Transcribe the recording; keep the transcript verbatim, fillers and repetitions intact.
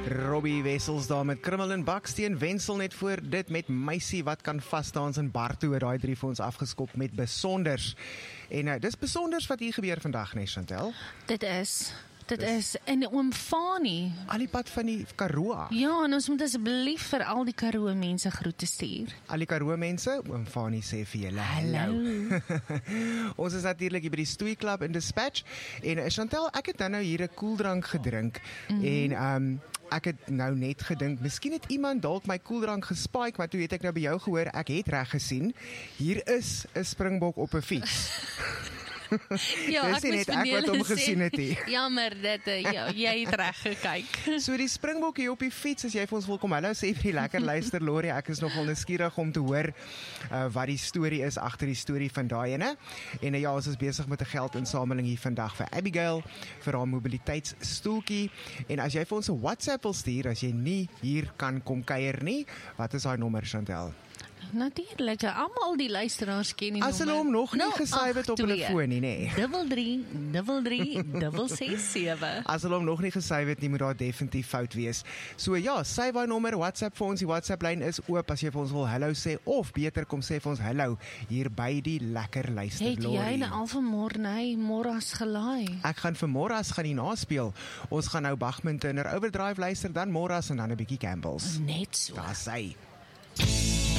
Robbie Wessels daar met Krummel en Baksteen, Wensel net voor dit met Meisie wat kan vasdans en Barto het daai drie vir ons afgeskop met Besonders. En uh, dis Besonders wat hier gebeur vandag, nee Chantel? Dit is, dit dis, is, en oom Fani. Al die pad van die Karoo. Ja, en ons moet asseblief vir al die Karoo mense groete stuur. Al die Karoo mense, oom Fani sê vir julle hallo. Ons is natuurlik hier by die Stoei Club in Dispatch, en uh, Chantel, ek het dan nou hier 'n koeldrank gedrink, mm. en um, ek het nou net gedink, miskien het iemand dalk my koeldrank gespike, maar toe het ek nou by jou gehoor, ek het reg gesien, hier is 'n springbok op 'n fiets. Ja, dis net ek wat hom gesien het hier. Jammer, dit, ja, jy het reg gekyk. So die springbok hier op die fiets, as jy vir ons wil kom hallo sê vir die lekker luister Lori, ek is nogal nuuskierig om te hoor uh, wat die storie is agter die storie van daai ene. En uh, ja, ons is besig met 'n geldinsameling hier vandag vir Abigail vir haar mobiliteitsstoeltjie. En as jy vir ons 'n WhatsApp wil stuur, as jy nie hier kan kom kuier nie, wat is daai nommer, Chantel? Natuurlik, almal die luisteraars ken die as hulle hom nog nie gesaai het op hulle foon nie, nê. Dubbel drie, dubbel drie, dubbel ses sewe. As hulle hom nog nie gesaai het nie, moet daar definitief fout wees. So ja, sy daai nommer, WhatsApp vir ons, die WhatsApp lyn is oop as jy vir ons wil hallo sê, of beter kom sê vir ons hallo hier by die lekker luister Lori. Het jy nou al vanmôre nee, Morras gelaai? Ek gaan vir Morras gaan die naspeel. Ons gaan nou Bachman Turner Overdrive luister, dan Morras en dan 'n bietjie Campbells. Net so. Daar sê